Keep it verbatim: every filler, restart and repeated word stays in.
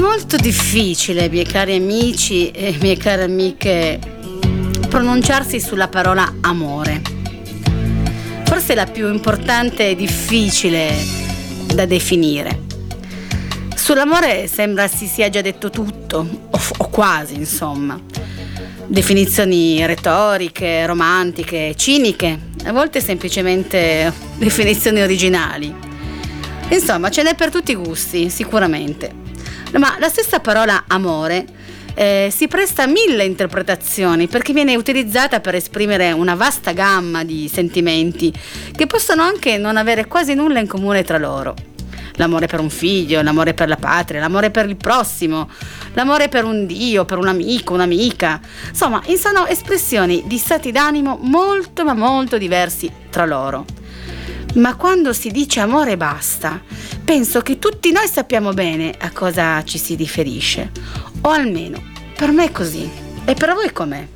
molto difficile, miei cari amici e mie care amiche, pronunciarsi sulla parola amore. Forse è la più importante e difficile da definire. Sull'amore sembra si sia già detto tutto, o, o quasi, insomma. Definizioni retoriche, romantiche, ciniche, a volte semplicemente definizioni originali. Insomma, ce n'è per tutti i gusti, sicuramente. Ma la stessa parola amore eh, si presta a mille interpretazioni, perché viene utilizzata per esprimere una vasta gamma di sentimenti che possono anche non avere quasi nulla in comune tra loro. L'amore per un figlio, l'amore per la patria, l'amore per il prossimo, l'amore per un dio, per un amico, un'amica. Insomma, sono espressioni di stati d'animo molto ma molto diversi tra loro. Ma quando si dice amore e basta, penso che tutti noi sappiamo bene a cosa ci si riferisce. O almeno, per me è così. E per voi com'è?